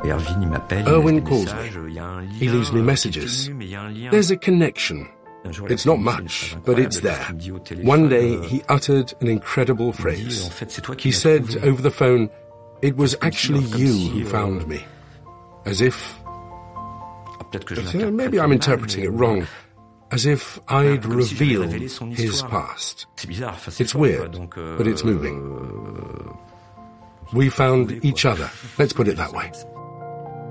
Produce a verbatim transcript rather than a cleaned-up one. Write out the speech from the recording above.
Erwin calls me. He leaves me messages. There's a connection. It's not much, but it's there. One day he uttered an incredible phrase. He said over the phone, "It was actually you who found me." As if... But, uh, maybe I'm interpreting it wrong. As if I'd revealed his past. It's weird, but it's moving. We found each other. Let's put it that way.